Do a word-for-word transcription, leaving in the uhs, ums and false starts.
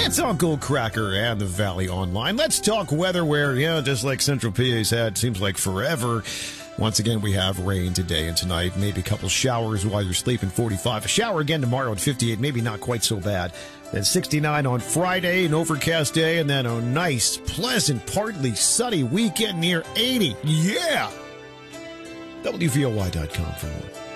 It's Uncle Cracker and the Valley Online. Let's talk weather where, yeah, just like Central P A's had, seems like forever. Once again, we have rain today and tonight. Maybe a couple showers while you're sleeping, forty-five. A shower again tomorrow at fifty-eight. Maybe not quite so bad. Then sixty-nine on Friday, an overcast day. And then a nice, pleasant, partly sunny weekend near eighty. Yeah! W V O Y dot com for more.